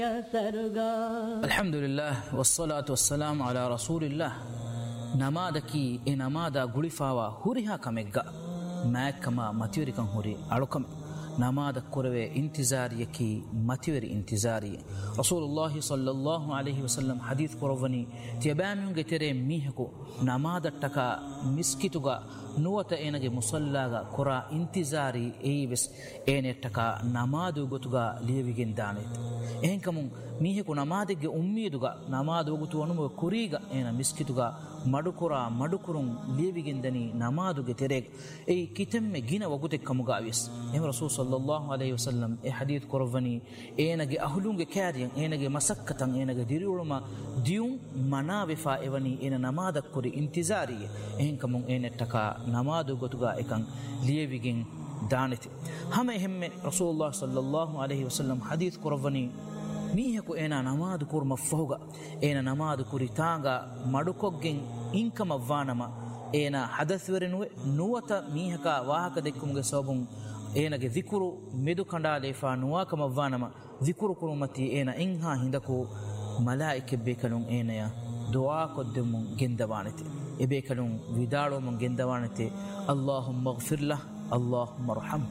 Alhamdulillah wassalatu wassalamu ala rasulillah namadaki e namada gulifawa huriha kamegga maakkama matiyurikan huri alukam namada korave intizariyaki matiyuri intizariye rasulullah sallallahu alaihi wasallam hadith korovani tiyabamunge tere mihako namadattaka miskituga nuwata enage musallaga kora intizari eives enettaka namadu gotuga liyevigen danet ehenkamun miheku namadege ummiduga namadu gotu anumu kuriga ena miskituga madukurun liyevigendani namaduge tereg ei kitemme gina wagute kamuga avis em rasul sallallahu alaihi wasallam e hadith korovani enage ahlunge kadiyan enage masakkatan enage diriuluma dium manave fa evani ena namadak kori intizariye ehenkamun enettaka namadu gotuga ekan liyevigen danete hame hemme rasulullah sallallahu alaihi wasallam hadith korovani miheku ena namadu kur mafhuga ena namadu kuri tanga madukoggen inkama vanama ena hadathwerenuwe nuwata mihaka wahaka dekkumge sobun enage zikuru medu kandale fa nuwakama vanama zikuru kurumati ena inha hindaku malaike bekalun enaya dua koddemun gendawanete ebekalun vidalo mun gendawanete allahumma ighfir lah allahumma arham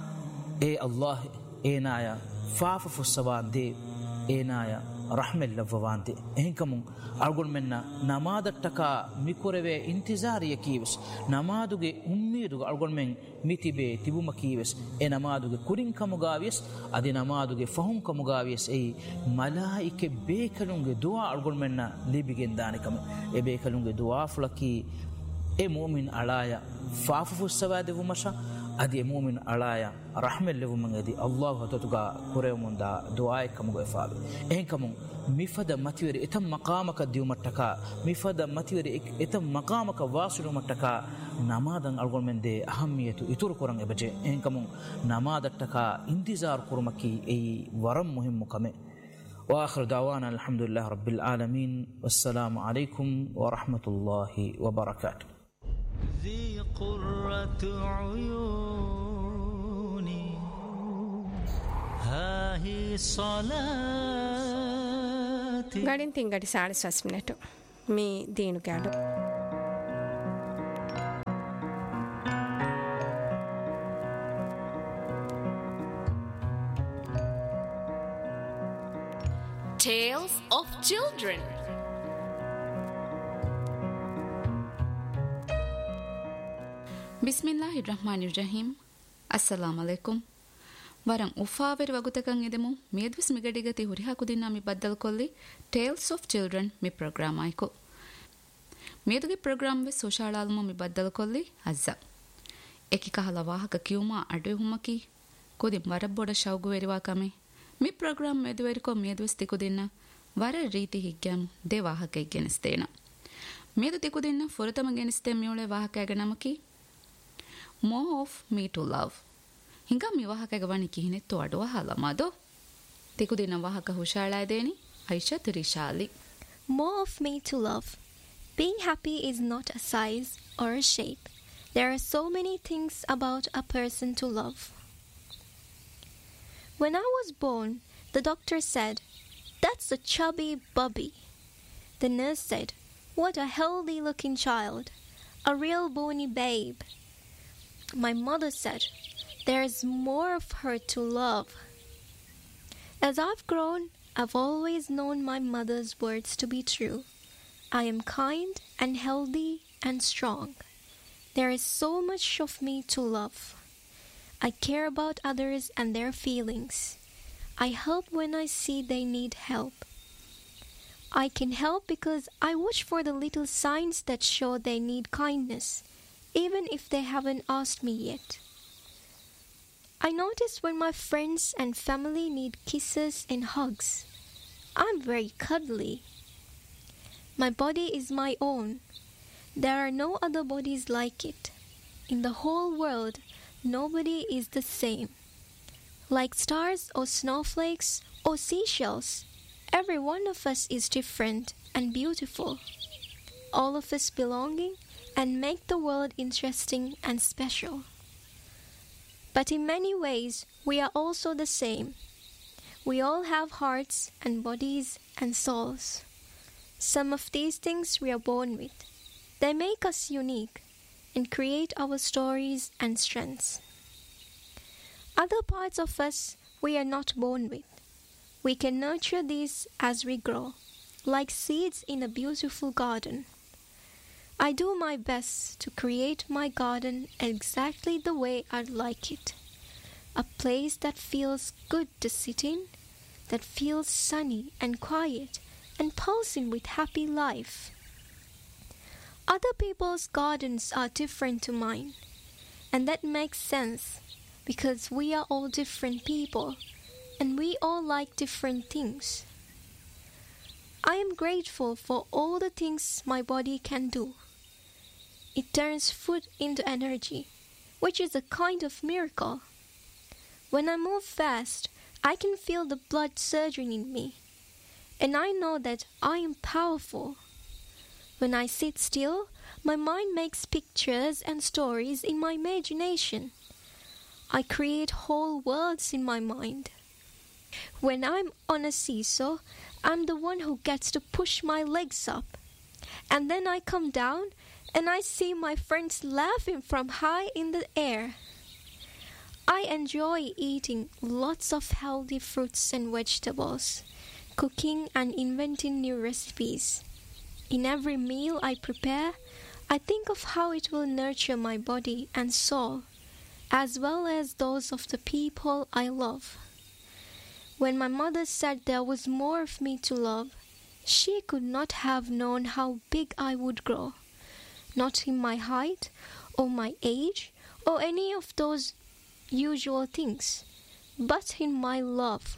e allah enaya faafu fusawande enaya rahmel lavwante ehinkamun algon menna namadattaka mikoreve intizariya kiwes namaduge ummiduge algon men mitibe tibuma kiwes e namaduge kurin kamugawies adi namaduge fahun kamugawies ei malaike bekalunge dua algon menna libigen danikam e bekalunge dua fulaki e mu'min alaya faafu fusawade wumasha adi mu'min alaya rahmel levumangedi allah hatuga kuremunda du'a kamugo efabe ehenkamun mifada mativeri etam maqamaka diumattaka mifada mativeri etam maqamaka wasilumattaka namadan algon mende ahamiyatu itur korang ebaje ehenkamun namadattaka intizar kurmaki ei waram muhimmu kame wa akhir da'wana alhamdulillah rabbil alamin wassalamu alaikum wa rahmatullahi wa barakatuh ذي قرة عيوني ها هي صلاتي ගඩින් තිංගඩි 45 මිනිටු මේ දීනු ගඩු Tales of Children. Bismillahirrahmanirrahim. Assalamu alaikum. Waran ufaaveri wagutakan edemu miedvis migadigati hurihaku dinna mi baddal kolli Tales of Children mi program aiko. Mieduge program ve socialalumu mi baddal kolli azza. Ekika halawahaka kiyuma adu humaki kodin warabboda shaugu veriwa kame mi program meduveriko miedvis tikudinna wara riti higganu de wahaka iggenestena. Miedu tikudinna furutama geneste miule wahaka aganamaki More of Me to Love. Hinga mi wahaka wani kihinetto aduwa halamado. Tikudina wahaka hushaladeni Aisha Tirishali. More of me to love. Being happy is not a size or a shape. There are so many things about a person to love. When I was born, the doctor said, "That's a chubby bubby." The nurse said, "What a healthy looking child. A real bony babe." My mother said, "There's more of her to love." As I've grown, I've always known my mother's words to be true. I am kind and healthy and strong. There is so much of me to love. I care about others and their feelings. I help when I see they need help. I can help because I watch for the little signs that show they need kindness, even if they haven't asked me yet. I notice when my friends and family need kisses and hugs. I'm very cuddly. My body is my own. There are no other bodies like it. In the whole world, nobody is the same. Like stars or snowflakes or seashells, every one of us is different and beautiful. All of us belonging and make the world interesting and special. But in many ways, we are also the same. We all have hearts and bodies and souls. Some of these things we are born with. They make us unique and create our stories and strengths. Other parts of us we are not born with. We can nurture these as we grow, like seeds in a beautiful garden. I do my best to create my garden exactly the way I'd like it. A place that feels good to sit in, that feels sunny and quiet and pulsing with happy life. Other people's gardens are different to mine, and that makes sense because we are all different people and we all like different things. I am grateful for all the things my body can do. It turns food into energy, which is a kind of miracle. When I move fast, I can feel the blood surging in me, and I know that I am powerful. When I sit still, my mind makes pictures and stories in my imagination. I create whole worlds in my mind. When I'm on a seesaw, I'm the one who gets to push my legs up. And then I come down and I see my friends laughing from high in the air. I enjoy eating lots of healthy fruits and vegetables, cooking and inventing new recipes. In every meal I prepare, I think of how it will nurture my body and soul, as well as those of the people I love. When my mother said there was more of me to love, she could not have known how big I would grow. Not in my height, or my age, or any of those usual things, but in my love.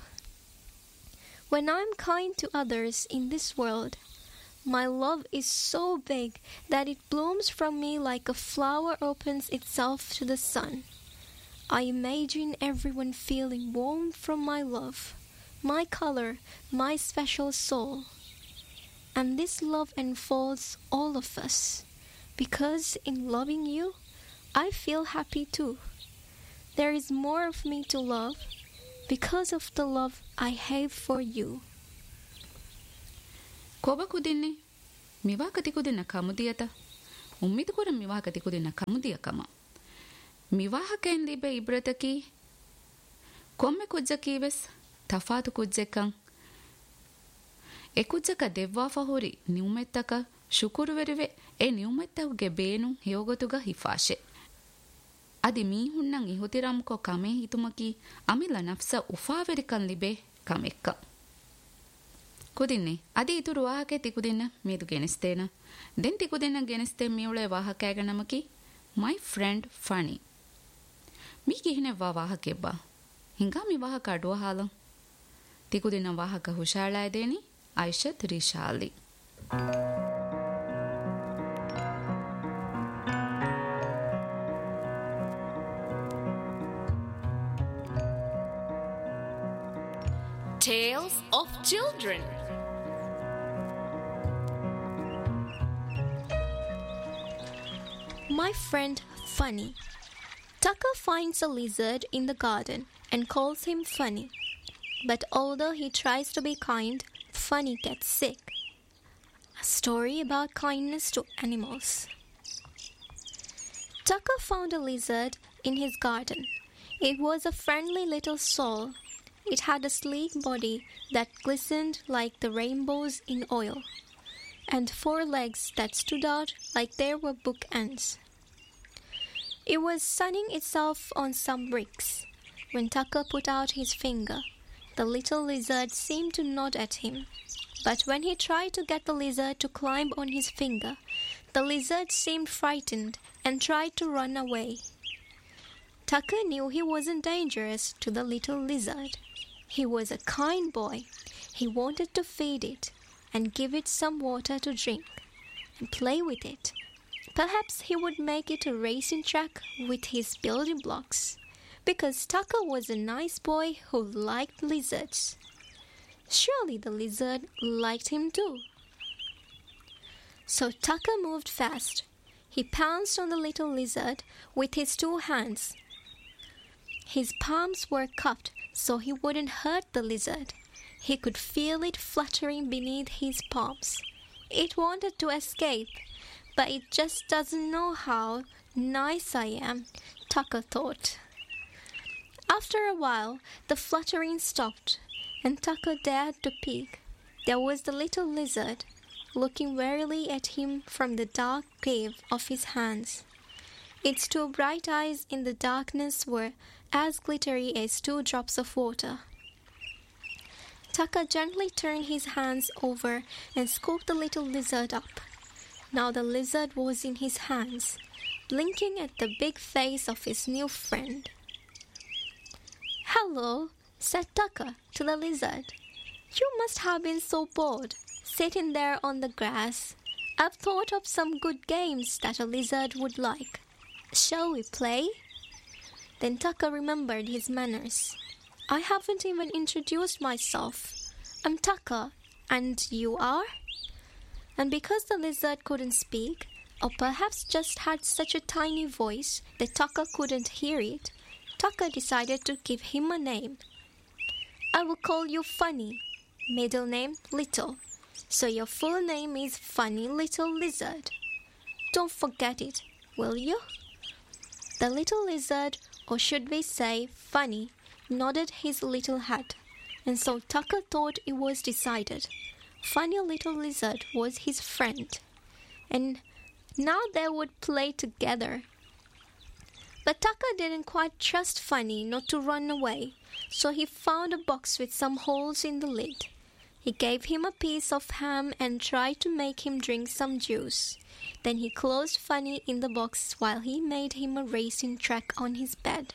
When I'm kind to others in this world, my love is so big that it blooms from me like a flower opens itself to the sun. I imagine everyone feeling warm from my love, my color, my special soul. And this love enfolds all of us, because in loving you, I feel happy too. There is more of me to love because of the love I have for you. Koba kudinni miwaka tikudina kamudiyata ummidu kura miwaka tikudina kamudiyakama miwahakaen libe ibrataki komme kujjakives tafatu kujjekan ekujjaka devwafa hori niumettaka shukuruverive e niumettahuge beenu hiyogotuga hifashe adi mihunnan ihutiramko kame hitumaki amila nafsa ufaverikan libe kamekka kudinne adi ituru wahake tikudinna meedu genestena den tikudinna geneste miule wahakaga namaki my friend funny mi kihine wahake ba hingami wahaka aduwa halan tikudinna wahaka hushala deni Aisha Trishali. Tales of Children. My friend Funny. Tucker finds a lizard in the garden and calls him Funny. But although he tries to be kind, Funny gets sick. A story about kindness to animals. Tucker found a lizard in his garden. It was a friendly little soul. It had a sleek body that glistened like the rainbows in oil, and 4 legs that stood out like they were bookends. It was sunning itself on some bricks. When Tucker put out his finger, the little lizard seemed to nod at him. But when he tried to get the lizard to climb on his finger, the lizard seemed frightened and tried to run away. Tucker knew he wasn't dangerous to the little lizard. He was a kind boy. He wanted to feed it and give it some water to drink and play with it. Perhaps he would make it a racing track with his building blocks, because Tucker was a nice boy who liked lizards. Surely the lizard liked him too. So Tucker moved fast. He pounced on the little lizard with his 2 hands. His palms were cupped so he wouldn't hurt the lizard. He could feel it fluttering beneath his palms. It wanted to escape, but it just doesn't know how nice I am, Tucker thought. After a while, the fluttering stopped, and Tucker dared to peek. There was the little lizard, looking warily at him from the dark cave of his hands. Its two bright eyes in the darkness were as glittery as 2 drops of water. Tucker gently turned his hands over and scooped the little lizard up. Now the lizard was in his hands, blinking at the big face of his new friend. "Hello," said Tucker to the lizard. "You must have been so bored, sitting there on the grass. I've thought of some good games that a lizard would like. Shall we play?" Then Tucker remembered his manners. "I haven't even introduced myself. I'm Tucker, and you are?" And because the lizard couldn't speak, or perhaps just had such a tiny voice that Tucker couldn't hear it, Tucker decided to give him a name. "I will call you Funny, middle name Little. So your full name is Funny Little Lizard. Don't forget it, will you?" The little lizard, or should we say Funny, nodded his little head, and so Tucker thought it was decided. Funny Little Lizard was his friend, and now they would play together. But Tucker didn't quite trust Funny not to run away, so he found a box with some holes in the lid. He gave him a piece of ham and tried to make him drink some juice. Then he closed Funny in the box while he made him a racing track on his bed.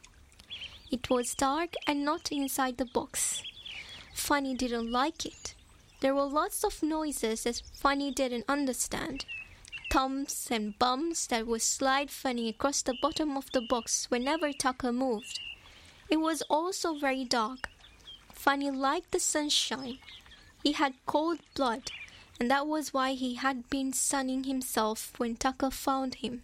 It was dark and not inside the box. Funny didn't like it. There were lots of noises that Funny didn't understand. Thumps and bumps that would slide Funny across the bottom of the box whenever Tucker moved. It was also very dark. Funny liked the sunshine. He had cold blood, and that was why he had been sunning himself when Tucker found him.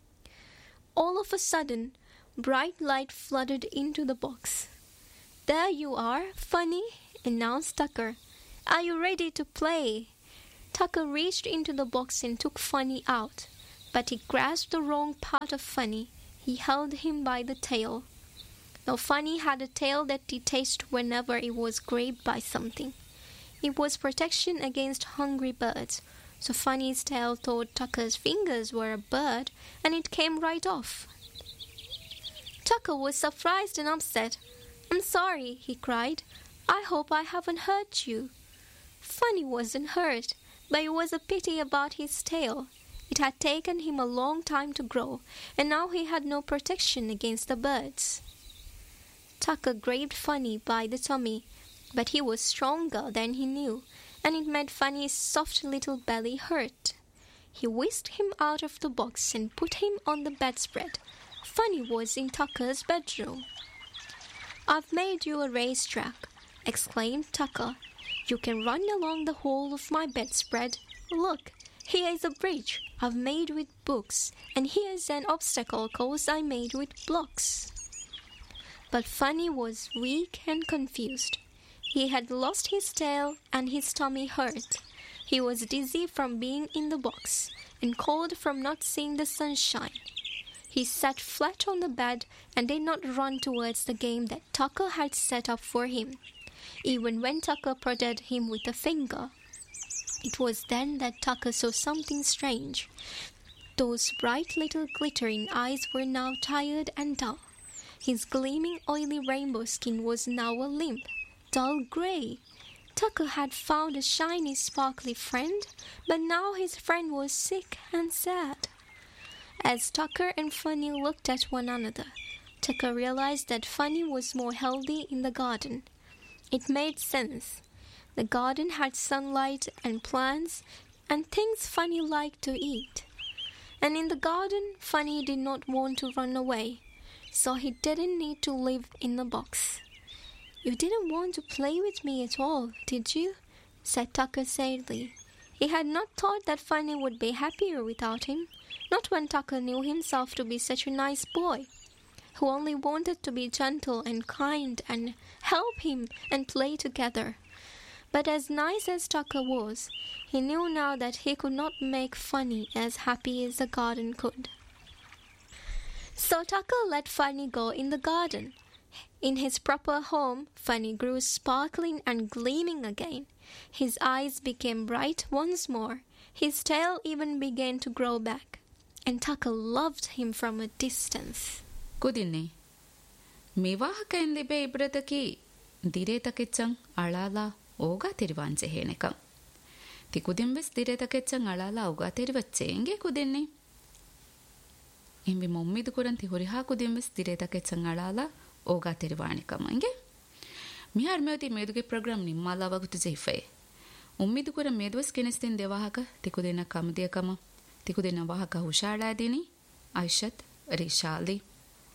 All of a sudden, bright light flooded into the box. "There you are, Funny," announced Tucker. "Are you ready to play?" Tucker reached into the box and took Funny out, but he grasped the wrong part of Funny. He held him by the tail. Now Funny had a tail that detached whenever it was grabbed by something. It was protection against hungry birds, so Funny's tail thought Tucker's fingers were a bird, and it came right off. Tucker was surprised and upset. "I'm sorry," he cried. "I hope I haven't hurt you." Funny wasn't hurt, but it was a pity about his tail. It had taken him a long time to grow, and now he had no protection against the birds. Tucker grabbed Funny by the tummy, but he was stronger than he knew, and it made Funny's soft little belly hurt. He whisked him out of the box and put him on the bedspread. Funny was in Tucker's bedroom. "I've made you a racetrack," exclaimed Tucker. "You can run along the whole of my bedspread. Look, here is a bridge I've made with books, and here's an obstacle course I made with blocks." But Funny was weak and confused. He had lost his tail and his tummy hurt. He was dizzy from being in the box and cold from not seeing the sunshine. He sat flat on the bed and did not run towards the game that Tucker had set up for him, even when Tucker prodded him with a finger. It was then that Tucker saw something strange. Those bright little glittering eyes were now tired and dull. His gleaming oily rainbow skin was now a limp, dull gray. Tucker had found a shiny, sparkly friend, but now his friend was sick and sad. As Tucker and Funny looked at one another, Tucker realized that Funny was more healthy in the garden. It made sense. The garden had sunlight and plants and things Funny liked to eat. And in the garden, Funny did not want to run away, so he didn't need to live in the box. "You didn't want to play with me at all, did you?" said Tucker sadly. He had not thought that Funny would be happier without him, not when Tucker knew himself to be such a nice boy. who only wanted to be gentle and kind and help him and play together. But as nice as Tucker was, he knew now that he could not make Funny as happy as the garden could. So Tucker let Funny go in the garden. In his proper home, Funny grew sparkling and gleaming again. His eyes became bright once more. His tail even began to grow back. And Tucker loved him from a distance. Kudinne. Miwahaka en libe ibrataki diretaketchang alala oga terivanche heneka. Ti kudinves diretaketchang alala oga terivachenge kudinne. Invi mommidu kuranti horiha kudinves diretaketchang alala oga terivanikama inge. Mihar mewti meduge program nimmala wagutu jeife. Ummidu kura medwas kenestin devahaka tikudena kamdiyakama. Tikudena wahaka hushala dini Aishat Rishali